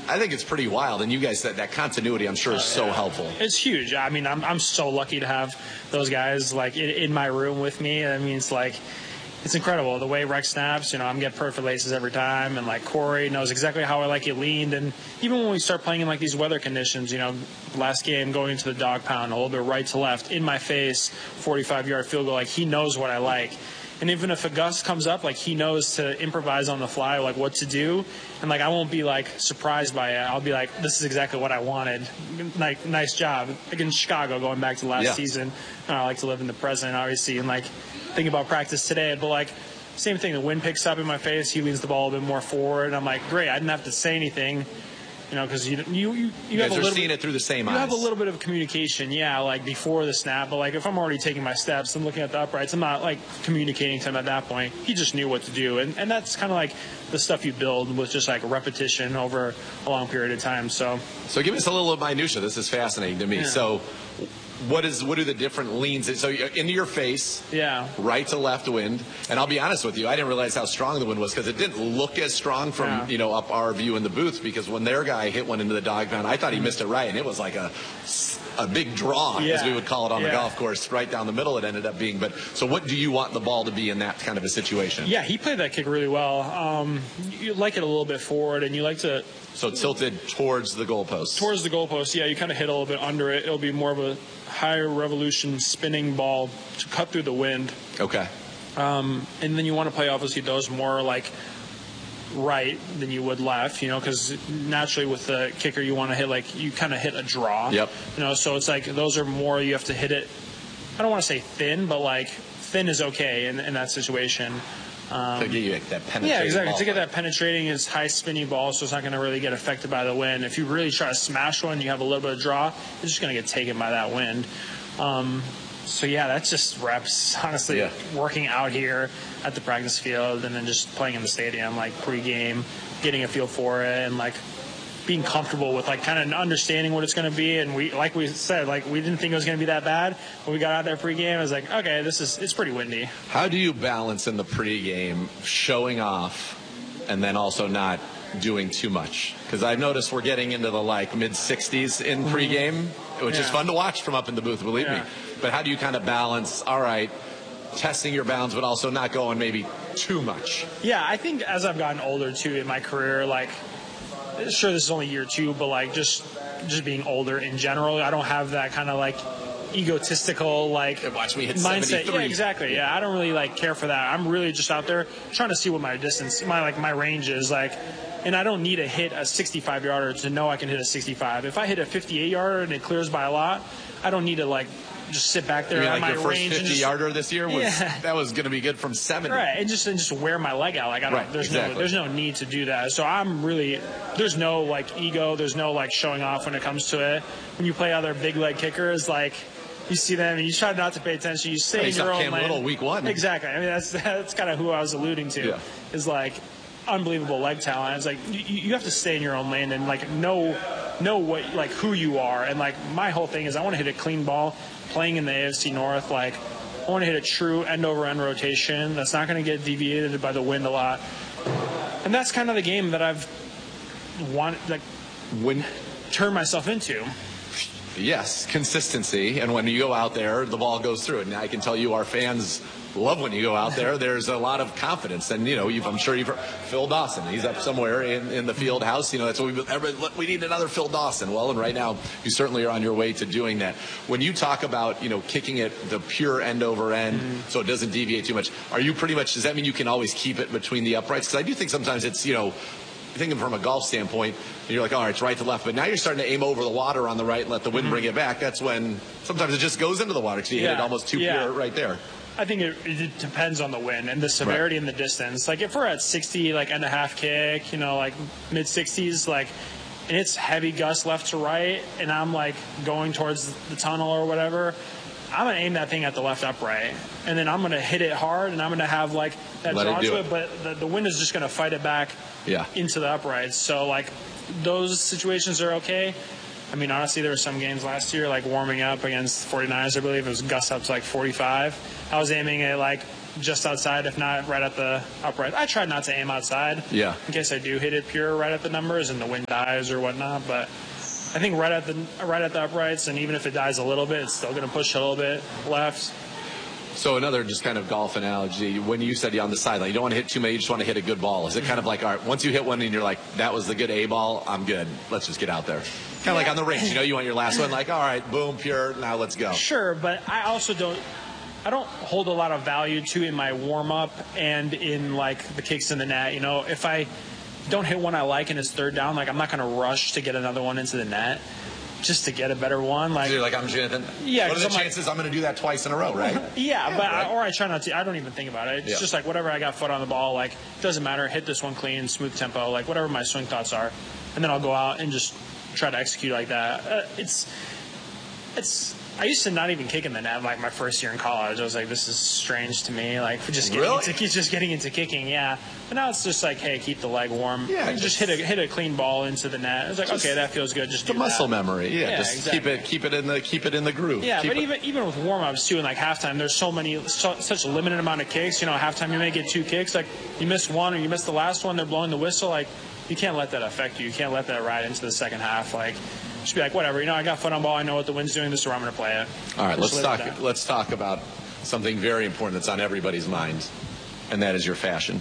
I think it's pretty wild. And you guys said that continuity, I'm sure, is so helpful. It's huge. I mean, I'm so lucky to have those guys like in my room with me. I mean, it's incredible the way Rex snaps. I'm getting perfect laces every time, and like Corey knows exactly how I like it leaned. And even when we start playing in like these weather conditions, last game going into the dog pound, a little bit right to left, in my face, 45-yard field goal, like he knows what I like. And even if a gust comes up, like he knows to improvise on the fly, like what to do. And like I won't be like surprised by it. I'll be like, this is exactly what I wanted. Like, nice job. Like in Chicago, going back to last season, I like to live in the present, obviously, and like think about practice today. But like same thing, the wind picks up in my face. He leans the ball a bit more forward. And I'm like, great. I didn't have to say anything. Because you guys are seeing it through the same eyes. You have a little bit of communication, like before the snap. But like if I'm already taking my steps and looking at the uprights, I'm not like communicating to him at that point. He just knew what to do, and that's kind of like the stuff you build with just like repetition over a long period of time. So give us a little minutia. This is fascinating to me. Yeah. So what are the different leans? So into your face, right to left wind. And I'll be honest with you, I didn't realize how strong the wind was because it didn't look as strong from up our view in the booth. Because when their guy hit one into the dog pound, I thought he missed it right, and it was like a big draw, as we would call it on the golf course, right down the middle. It ended up being. But so, what do you want the ball to be in that kind of a situation? Yeah, he played that kick really well. You like it a little bit forward, and you like to. So tilted towards the goalpost. Towards the goalpost, yeah. You kind of hit a little bit under it. It'll be more of a higher revolution spinning ball to cut through the wind. Okay. And then you want to play, obviously, those more like right than you would left, because naturally with the kicker you want to hit you kind of hit a draw. Yep. So it's like those are more you have to hit it. I don't want to say thin, but like thin is okay in that situation. To get you that penetrating Yeah, exactly. ball. To get that penetrating is high spinny ball, so it's not going to really get affected by the wind. If you really try to smash one, you have a little bit of draw, it's just going to get taken by that wind. So yeah, that's just reps, honestly, working out here at the practice field and then just playing in the stadium, like pregame, getting a feel for it, and like being comfortable with like kind of understanding what it's going to be. And we said, we didn't think it was going to be that bad. When we got out there pregame, I was like, okay, it's pretty windy. How do you balance in the pregame showing off and then also not doing too much? Because I've noticed we're getting into the mid-60s in pregame, which is fun to watch from up in the booth, believe me. But how do you kind of balance, all right, testing your bounds, but also not going maybe too much? Yeah, I think as I've gotten older too in my career, sure, this is only year 2, but just being older in general, I don't have that kind of egotistical watch me hit mindset. 73. Yeah, exactly. Yeah, I don't really care for that. I'm really just out there trying to see what my distance, my range is and I don't need to hit a 65-yarder to know I can hit a 65. If I hit a 58-yarder and it clears by a lot, I don't need to just sit back there at my your first range. 50-yarder this year that was going to be good from 70. Right, and just wear my leg out. There's no need to do that. So there's no ego, there's no showing off when it comes to it. When you play other big leg kickers, you see them and you try not to pay attention. You stay in your own lane. Little week 1. Exactly. I mean that's kind of who I was alluding to. Yeah. Is unbelievable leg talent. It's you have to stay in your own lane and know what who you are. And my whole thing is I want to hit a clean ball. Playing in the AFC North, I want to hit a true end-over-end rotation that's not going to get deviated by the wind a lot. And that's kind of the game that I've wanted, turn myself into. Yes, consistency. And when you go out there, the ball goes through it. And I can tell you our fans love when you go out there. There's a lot of confidence. And, I'm sure you've heard Phil Dawson. He's up somewhere in the field house. That's what we need another Phil Dawson. Well, and right now you certainly are on your way to doing that. When you talk about, kicking it the pure end over end so it doesn't deviate too much, are you pretty much, does that mean you can always keep it between the uprights? Because I do think sometimes it's, thinking from a golf standpoint, you're all right, it's right to left, but now you're starting to aim over the water on the right and let the wind bring it back. That's when sometimes it just goes into the water because you hit it almost too pure right there. I think it depends on the wind and the severity and the distance. If we're at 60, and a half kick, mid-60s, and it's heavy gust left to right, and I'm going towards the tunnel or whatever, I'm going to aim that thing at the left upright, and then I'm going to hit it hard, and I'm going to have that draw to it, but the wind is just going to fight it back into the uprights. So those situations are okay. I mean, honestly, there were some games last year, warming up against 49ers, I believe, it was gust up to 45. I was aiming at just outside, if not right at the upright. I try not to aim outside. Yeah. In case I do hit it pure right at the numbers and the wind dies or whatnot. But I think right at the uprights, and even if it dies a little bit, it's still going to push a little bit left. So another just kind of golf analogy, when you said you're on the sideline, you don't want to hit too many, you just want to hit a good ball. Is it kind of like, all right, once you hit one and you're like, that was the good A ball, I'm good. Let's just get out there. Kind of like on the range, you want your last one, like, all right, boom, pure, now let's go. Sure, but I also don't hold a lot of value to in my warm-up and in, like, the kicks in the net. If I don't hit one I like and it's third down, like, I'm not going to rush to get another one into the net just to get a better one. Like, so you're like, I'm Jonathan. Yeah. What are the chances I'm going to do that twice in a row, right? Yeah, but I try not to. I don't even think about it. It's just like whatever I got foot on the ball, like, it doesn't matter. Hit this one clean, smooth tempo, like whatever my swing thoughts are. And then I'll go out and just try to execute like that. I used to not even kick in the net like my first year in college. I was like, this is strange to me. Like just getting into kicking, yeah. But now it's just like, hey, keep the leg warm. Yeah, just hit a clean ball into the net. It's like, okay, that feels good. Just do the muscle memory. Yeah, just exactly. keep it in the groove. Yeah, but even with warm ups too, in like halftime, there's such a limited amount of kicks. Halftime you may get 2 kicks. Like you miss one or you miss the last one, they're blowing the whistle. Like you can't let that affect you. You can't let that ride into the second half. Like. Just be like, whatever, I got foot on ball. I know what the wind's doing. This is where I'm going to play it. All right, let's talk about something very important that's on everybody's mind, and that is your fashion.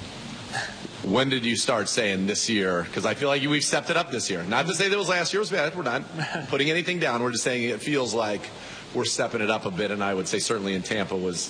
When did you start saying this year? Because I feel like we've stepped it up this year. Not to say that last year was bad. We're not putting anything down. We're just saying it feels like we're stepping it up a bit, and I would say certainly in Tampa was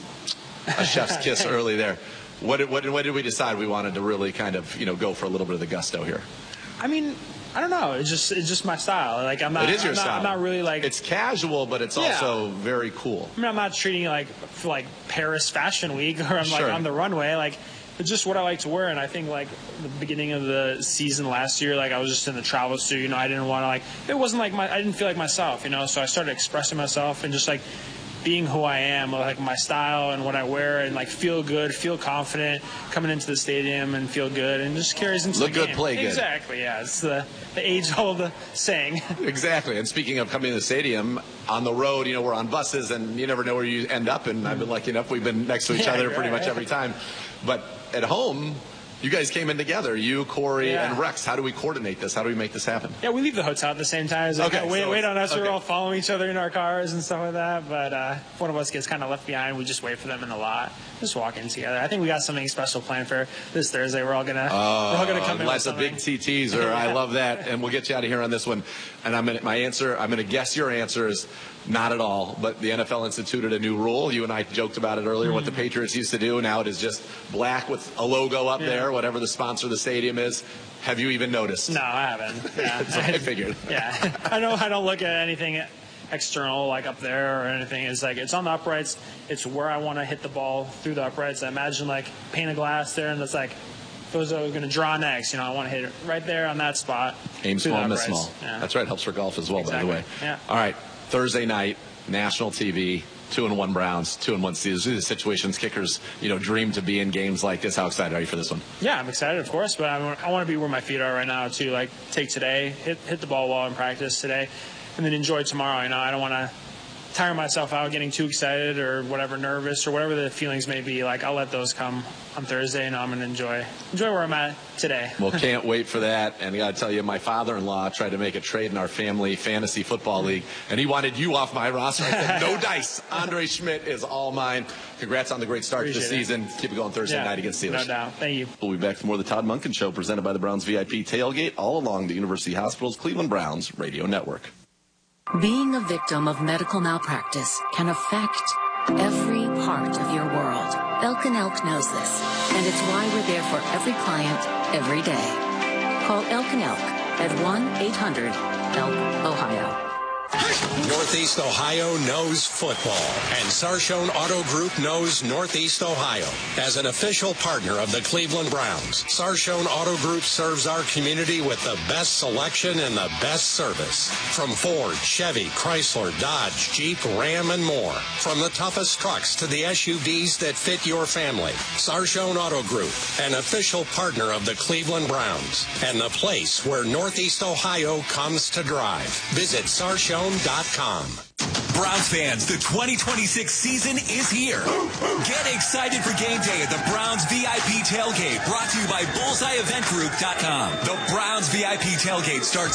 a chef's kiss early there. When did we decide we wanted to really kind of go for a little bit of the gusto here? I mean, I don't know. It's just my style. Like I'm not. It is your style. I'm not really like. It's casual, but it's also very cool. I mean, I'm not treating it like Paris Fashion Week or I'm like on the runway. Like it's just what I like to wear. And I think like the beginning of the season last year, like I was just in the travel suit. I didn't want to it wasn't like I didn't feel like myself. So I started expressing myself and just like being who I am, like my style and what I wear, and like feel good, feel confident coming into the stadium and feel good, and just carries into the game. Look good, play good. Exactly, yeah. It's the age-old saying. Exactly. And speaking of coming to the stadium, on the road, we're on buses, and you never know where you end up. And I've been lucky enough; we've been next to each other pretty much every time. But at home, you guys came in together, you, Corey, and Rex. How do we coordinate this? How do we make this happen? Yeah, we leave the hotel at the same time. It's like, wait on us. We're all following each other in our cars and stuff like that. But if one of us gets kind of left behind, we just wait for them in the lot. Just walk in together. I think we got something special planned for this Thursday. We're all gonna come in. That's a big teaser. I love that, and we'll get you out of here on this one. And I'm gonna guess your answer is not at all. But the NFL instituted a new rule. You and I joked about it earlier. What the Patriots used to do. Now it is just black with a logo up there, whatever the sponsor of the stadium is. Have you even noticed? No, I haven't. Yeah. That's what I figured. Yeah, I don't look at anything external like up there or anything. It's like it's on the uprights. It's where I want to hit the ball through the uprights. I imagine like pane of glass there, and it's like those are going to draw next. I want to hit it right there on that spot. Aim small, miss small. Yeah. That's right. Helps for golf as well, by the way. Yeah. All right. Thursday night, national TV. 2-1 Browns, 2-1 Steelers. These are the situations kickers, dream to be in games like this. How excited are you for this one? Yeah, I'm excited, of course, but I want to be where my feet are right now too. Like take today, hit the ball well in practice today, and then enjoy tomorrow. I don't want to tire myself out getting too excited or whatever, nervous or whatever the feelings may be. Like I'll let those come on Thursday, and I'm gonna enjoy where I'm at today. Well, can't wait for that. And I gotta tell you, my father-in-law tried to make a trade in our family fantasy football league, and he wanted you off my roster. I said, no dice. Andre Schmidt is all mine. Congrats on the great start to the season. Keep it going Thursday night against Steelers. No doubt. Thank you. We'll be back for more of the Todd Monken Show, presented by the Browns VIP Tailgate, all along the University Hospital's Cleveland Browns radio network. Being a victim of medical malpractice can affect every part of your world. Elk & Elk knows this, and it's why we're there for every client, every day. Call Elk & Elk at 1-800-ELK-OHIO. Northeast Ohio knows football, and Sarshone Auto Group knows Northeast Ohio. As an official partner of the Cleveland Browns, Sarshone Auto Group serves our community with the best selection and the best service. From Ford, Chevy, Chrysler, Dodge, Jeep, Ram, and more. From the toughest trucks to the SUVs that fit your family. Sarshone Auto Group, an official partner of the Cleveland Browns, and the place where Northeast Ohio comes to drive. Visit Sarshone.com. Browns fans, the 2026 season is here. Get excited for game day at the Browns VIP Tailgate, brought to you by BullseyeEventGroup.com. The Browns VIP Tailgate starts